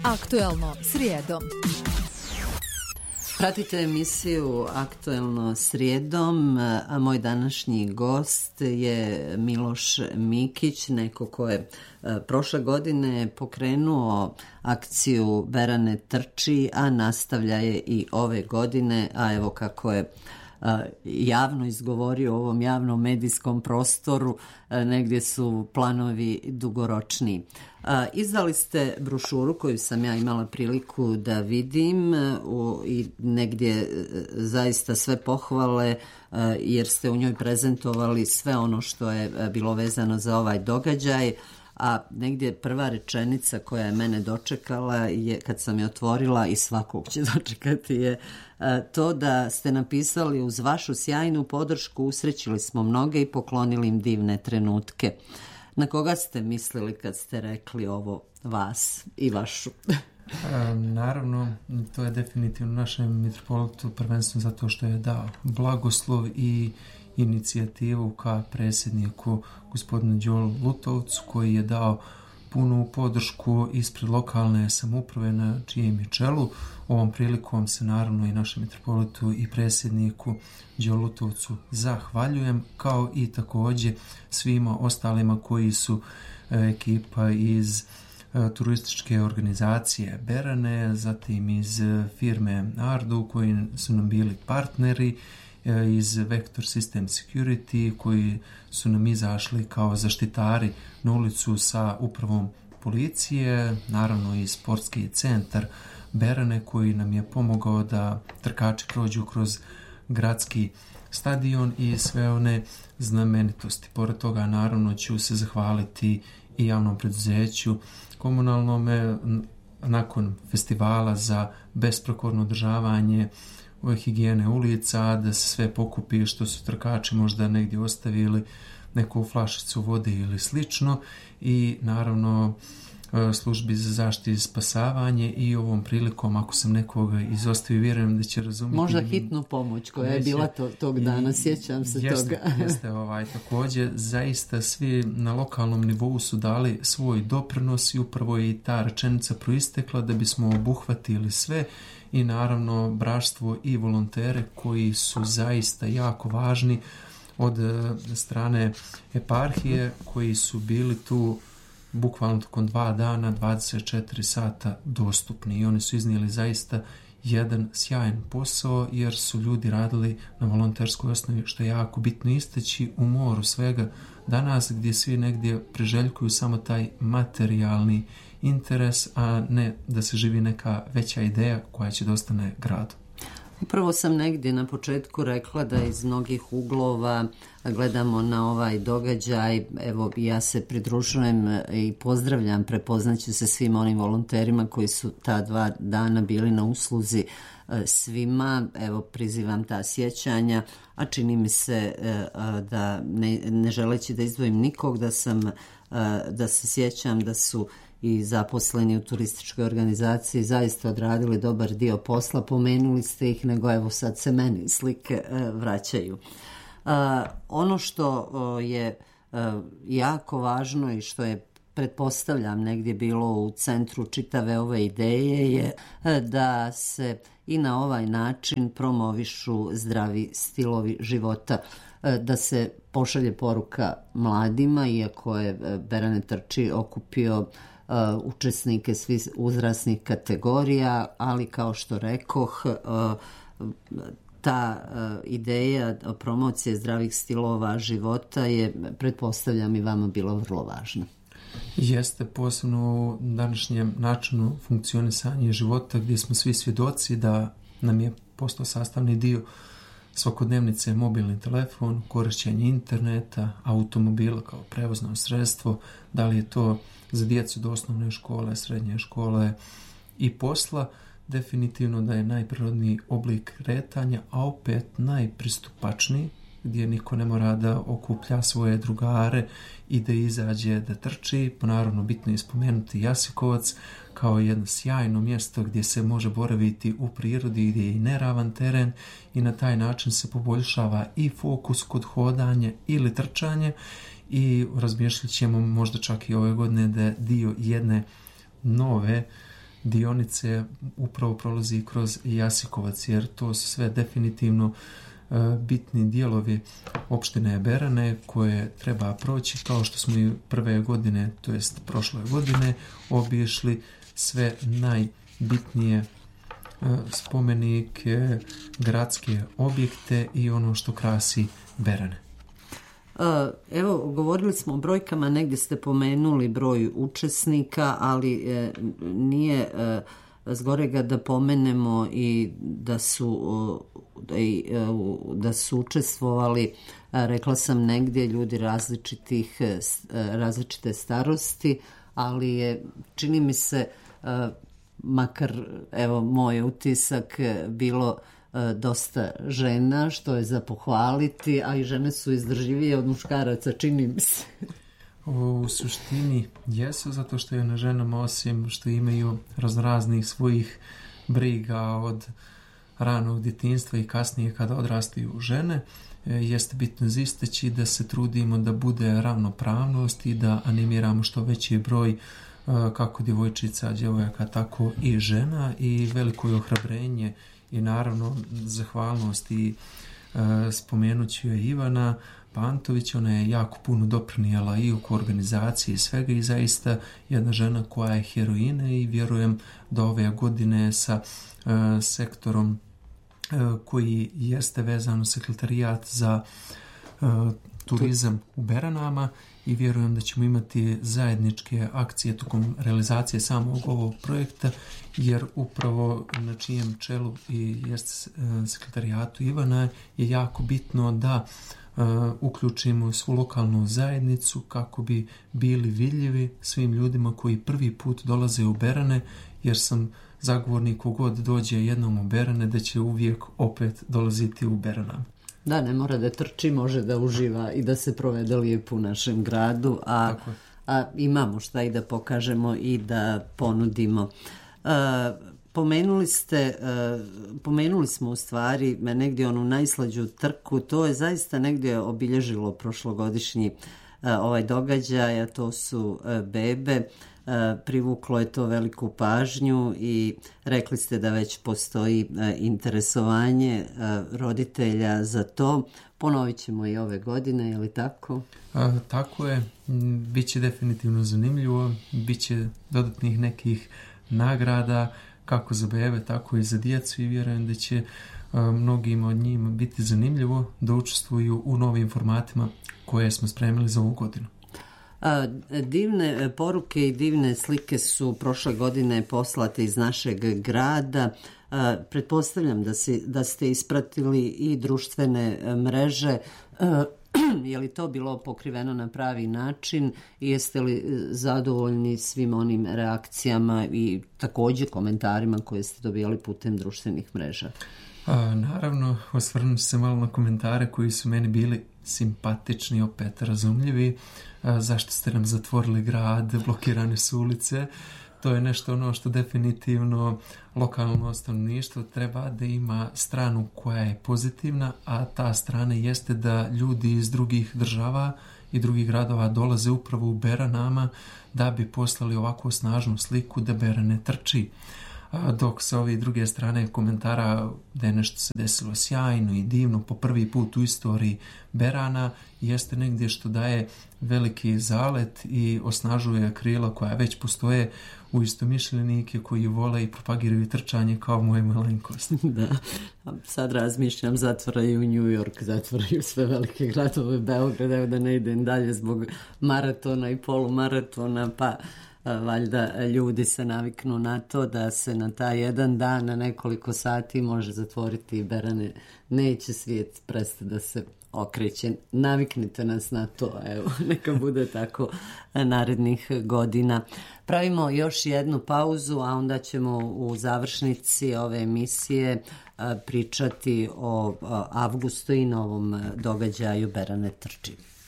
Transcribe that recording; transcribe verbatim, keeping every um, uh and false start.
Aktuelno srijedom. Pratite emisiju Aktuelno srijedom, a moj današnji gost je Miloš Mikić, neko ko je prošle godine pokrenuo akciju Berane trči, a nastavlja je i ove godine, a evo kako je javno izgovorio u ovom javnom medijskom prostoru, negdje su planovi dugoročniji. Izdali ste brošuru koju sam ja imala priliku da vidim i negdje zaista sve pohvale, jer ste u njoj prezentovali sve ono što je bilo vezano za ovaj događaj, a negdje prva rečenica koja je mene dočekala je, kad sam je otvorila i svakog će dočekati, je to da ste napisali: uz vašu sjajnu podršku usrećili smo mnoge i poklonili im divne trenutke. Na koga ste mislili kad ste rekli ovo, vas i vašu? E, naravno, to je definitivno našem mitropolitu, prvenstveno zato što je dao blagoslov i inicijativu ka predsjedniku gospodinu Đolu Lutovcu, koji je dao punu podršku ispred lokalne samouprave na čijem je čelu. Ovom prilikom se naravno i našem mitropolitu i predsjedniku Đolu Lutovcu zahvaljujem, kao i također svima ostalima koji su ekipa iz turističke organizacije Berane, zatim iz firme Ardu koji su nam bili partneri, iz Vector System Security koji su nam izašli kao zaštitari na ulicu sa upravom policije, naravno i sportski centar Berane koji nam je pomogao da trkači prođu kroz gradski stadion i sve one znamenitosti. Pored toga naravno ću se zahvaliti i javnom preduzeću komunalnome nakon festivala za besprekorno održavanje ove higijene ulica, da se sve pokupi što su trkači možda negdje ostavili, neku flašicu vode ili slično, i naravno službi za zaštitu i spasavanje. I ovom prilikom, ako sam nekoga izostavio, vjerujem da će razumjeti. Možda hitnu pomoć koja je bila to, tog dana, sjećam se jeste, toga. Jeste, ovaj, također, zaista svi na lokalnom nivou su dali svoj doprinos i upravo je i ta rečenica proistekla da bismo obuhvatili sve, i naravno braštvo i volontere koji su zaista jako važni od strane eparhije, koji su bili tu bukvalno tokom dva dana, dvadeset četiri sata dostupni, i oni su iznijeli zaista jedan sjajan posao, jer su ljudi radili na volonterskoj osnovi, što je jako bitno istaći u moru svega danas, gdje svi negdje priželjkuju samo taj materijalni interes, a ne da se živi neka veća ideja koja će da ostane gradu. Upravo sam negdje na početku rekla da iz mnogih uglova gledamo na ovaj događaj. Evo, ja se pridružujem i pozdravljam, prepoznaću se svim onim volonterima koji su ta dva dana bili na usluzi svima. Evo, prizivam ta sjećanja, a čini mi se da ne, ne želeći da izdvojim nikog, da sam da se sjećam da su i zaposleni u turističkoj organizaciji zaista odradili dobar dio posla. Pomenuli ste ih, nego evo sad se meni slike vraćaju. Ono što je jako važno i što je, pretpostavljam, negdje bilo u centru čitave ove ideje je da se i na ovaj način promovišu zdravi stilovi života, da se pošalje poruka mladima, iako je Berane trči okupio Uh, učesnike svih uzrasnih kategorija, ali kao što rekoh, uh, ta uh, ideja promocije zdravih stilova života je, pretpostavljam, i vama bilo vrlo važna. Jeste, posebno u današnjem načinu funkcionisanja života, gdje smo svi svjedoci da nam je postao sastavni dio svakodnevnice mobilni telefon, korišćenje interneta, automobila kao prevozno sredstvo, da li je to za djecu do osnovne škole, srednje škole i posla. Definitivno da je najprirodniji oblik kretanja, a opet najpristupačniji, gdje niko ne mora da okuplja svoje drugare i da izađe da trči. Naravno, bitno je spomenuti Jasikovac kao jedno sjajno mjesto gdje se može boraviti u prirodi, gdje je i neravan teren, i na taj način se poboljšava i fokus kod hodanja ili trčanja. I razmišljat ćemo možda čak i ove godine da je dio jedne nove dionice upravo prolazi kroz Jasikovac, jer to su sve definitivno bitni dijelovi opštine Berane koje treba proći, kao što smo i prve godine, to jest prošle godine, obišli sve najbitnije spomenike, gradske objekte i ono što krasi Berane. Evo, govorili smo o brojkama, negdje ste pomenuli broj učesnika, ali nije zgorega da pomenemo i da su, da su učestvovali, rekla sam negdje, ljudi različitih, različite starosti, ali je, čini mi se, makar, evo, moj utisak, bilo dosta žena, što je za pohvaliti, a i žene su izdržljivije od muškaraca, čini mi se. U suštini jesu, zato što je na ženama, osim što imaju raznoraznih svojih briga od ranog djetinjstva i kasnije kada odrastaju žene, jeste bitno istaći da se trudimo da bude ravnopravnost i da animiramo što veći broj kako djevojčica, djevojaka, tako i žena, i veliko je ohrabrenje i naravno zahvalnost i e, spomenut ću je Ivana Pantović. Ona je jako puno doprinijela i oko organizacije i svega, i zaista jedna žena koja je heroina, i vjerujem da ove godine sa e, sektorom e, koji jeste vezan u sekretarijat za e, turizam u Beranama, i vjerujem da ćemo imati zajedničke akcije tokom realizacije samog ovog projekta, jer upravo na čijem čelu i jest sekretarijatu Ivana je jako bitno da uh, uključimo svu lokalnu zajednicu kako bi bili vidljivi svim ljudima koji prvi put dolaze u Berane, jer sam zagovornik kogod dođe jednom u Berane da će uvijek opet dolaziti u Beranama. Da, ne mora da trči, može da uživa i da se provede lijepo u našem gradu, a, a imamo šta i da pokažemo i da ponudimo. Uh, pomenuli ste, uh, pomenuli smo u stvari negdje onu najslađu trku, to je zaista negdje obilježilo prošlogodišnji uh, ovaj događaj, a to su uh, bebe. Uh, privuklo je to veliku pažnju i rekli ste da već postoji uh, interesovanje uh, roditelja za to. Ponovit ćemo i ove godine, je li tako? A, tako je. Biće definitivno zanimljivo. Biće dodatnih nekih nagrada kako za bebe, tako i za djecu, i vjerujem da će a, mnogima od njima biti zanimljivo da učestvuju u novim formatima koje smo spremili za ovu godinu. A, divne poruke i divne slike su prošle godine poslate iz našeg grada. A, pretpostavljam da, si, da ste ispratili i društvene mreže. A, je li to bilo pokriveno na pravi način i jeste li zadovoljni svim onim reakcijama i također komentarima koje ste dobijali putem društvenih mreža? A, naravno, osvrnući se malo na komentare koji su meni bili simpatični, opet razumljivi. A, zašto ste nam zatvorili grad, blokirane su ulice? To je nešto ono što definitivno lokalno stanovništvo treba da ima stranu koja je pozitivna, a ta strana jeste da ljudi iz drugih država i drugih gradova dolaze upravo u Beranama da bi poslali ovakvu snažnu sliku da Berane trči. A dok sa ove druge strane komentara da je nešto se desilo sjajno i divno po prvi put u istoriji Berana, jeste negdje što daje veliki zalet i osnažuje krila koja već postoje u istomišljenike koji vole i propagiraju trčanje kao moje malenkosti. Da, sad razmišljam, zatvaraju New York, zatvaraju sve velike gradove, Beograd, evo da ne idem dalje zbog maratona i polumaratona, pa valjda ljudi se naviknu na to da se na taj jedan dan, na nekoliko sati može zatvoriti i Berane. Neće svijet prestati da se okreće. Naviknite nas na to, evo, neka bude tako narednih godina. Pravimo još jednu pauzu, a onda ćemo u završnici ove emisije pričati o Avgustu i novom događaju Berane trči.